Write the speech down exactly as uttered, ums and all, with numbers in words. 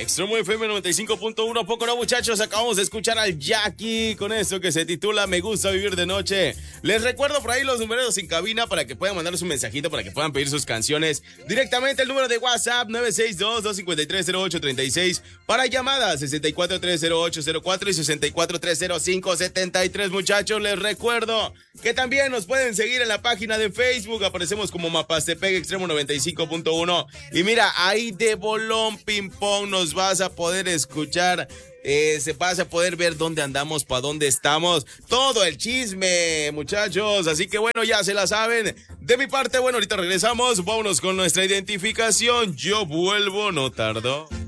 Extremo F M noventa y cinco punto uno. Poco no, muchachos, acabamos de escuchar al Jackie con eso que se titula Me gusta vivir de noche. Les recuerdo por ahí los números en cabina para que puedan mandarnos un mensajito, para que puedan pedir sus canciones directamente. El número de WhatsApp nueve seis dos, dos cinco tres, cero ocho tres seis. Para llamadas sesenta y cuatro tres cero ocho cero cuatro y sesenta y cuatro tres cero cinco setenta y tres. Muchachos, les recuerdo que también nos pueden seguir en la página de Facebook. Aparecemos como Mapastepec Extremo noventa y cinco punto uno. Y mira, ahí de bolón ping pong nos vas a poder escuchar, eh, se vas a poder ver dónde andamos, para dónde estamos, todo el chisme, muchachos. Así que bueno, ya se la saben. De mi parte, bueno, ahorita regresamos, vámonos con nuestra identificación. Yo vuelvo, no tardo.